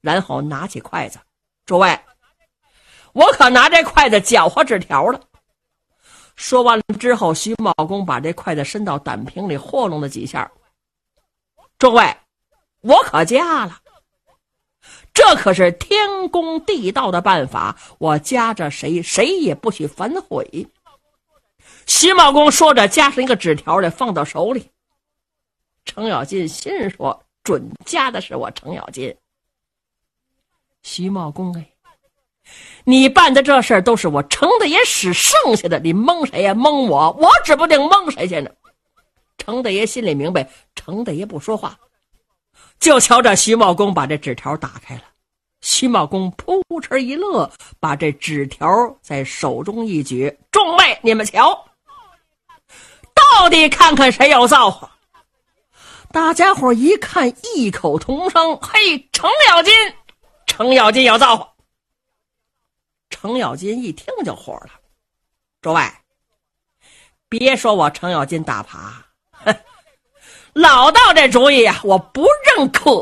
然后拿起筷子。诸位，我可拿这筷子搅和纸条了。说完了之后，徐茂公把这筷子伸到胆瓶里和弄了几下。诸位，我可夹了，这可是天公地道的办法，我夹着谁，谁也不许反悔。徐茂公说着，夹上一个纸条来放到手里。程咬金心说，准夹的是我程咬金。徐茂公你办的这事儿都是我程大爷使剩下的，你蒙谁呀？蒙我，我指不定蒙谁去呢。程大爷心里明白，程大爷不说话，就瞧着徐茂公把这纸条打开了。徐茂公扑哧一乐，把这纸条在手中一举，众位你们瞧，到底看看谁有造化。大家伙一看，异口同声，嘿，程咬金，程咬金有造化。程咬金一听就火了，诸位，别说我程咬金打耙，老道这主意啊，我不认可。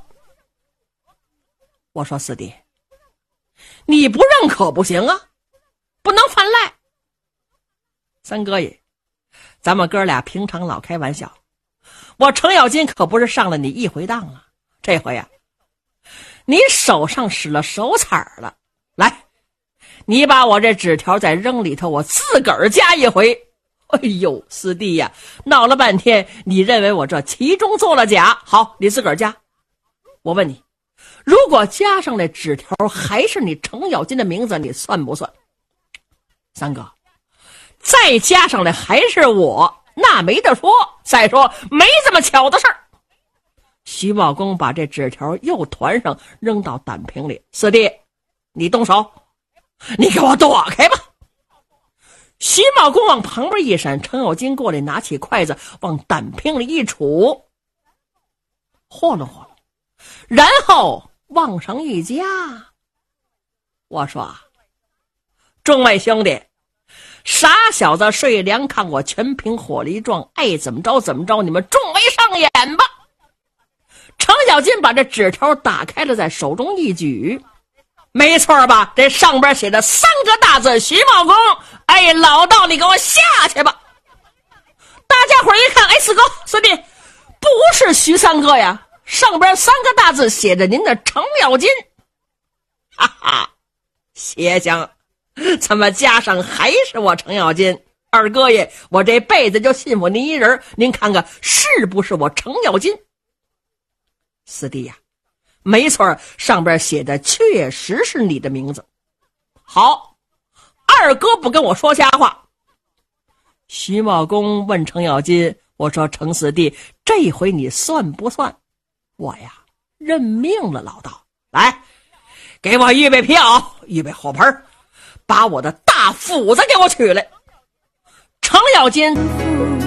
我说四弟，你不认可不行啊，不能犯赖。三哥爷，咱们哥俩平常老开玩笑，我程咬金可不是上了你一回当了，这回啊，你手上使了手彩了。来，你把我这纸条再扔里头，我自个儿夹一回。哎呦，四弟呀，闹了半天，你认为我这其中做了假？好，你自个儿夹。我问你，如果加上来纸条还是你程咬金的名字，你算不算？三哥，再加上来还是我，那没得说。再说没这么巧的事儿。徐茂公把这纸条又团上，扔到胆瓶里。四弟，你动手，你给我躲开吧。徐茂公往旁边一闪，程咬金过来拿起筷子往胆瓶里一杵，和弄和弄，然后往上一夹。我说，众位兄弟，傻小子睡凉炕，我全凭火力壮，爱怎么着怎么着，你们众位上演吧。程咬金把这纸条打开了，在手中一举，没错吧？这上边写着3个大字：徐茂公。哎，老道，你给我下去吧！大家伙一看，哎，四哥、四弟，不是徐三哥呀，上边3个大字写着您的程咬金。哈哈，邪将，怎么加上还是我程咬金？二哥爷，我这辈子就信服您一人，您看看是不是我程咬金？四弟呀，没错，上边写的确实是你的名字。好，二哥不跟我说瞎话。徐茂公问程咬金，我说程四弟，这回你算不算？我呀，认命了，老道。来，给我预备票，预备火盆，把我的大斧子给我取来。程咬金